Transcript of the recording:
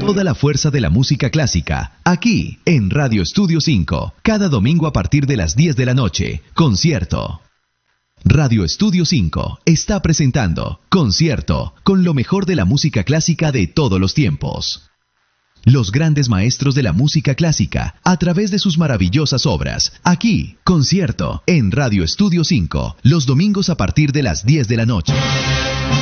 Toda la fuerza de la música clásica, aquí en Radio Estudio 5, cada domingo a partir de las 10 de la noche, concierto. Radio Estudio 5 está presentando Concierto con lo mejor de la música clásica de todos los tiempos. Los grandes maestros de la música clásica a través de sus maravillosas obras. Aquí, Concierto en Radio Estudio 5, los domingos a partir de las 10 de la noche.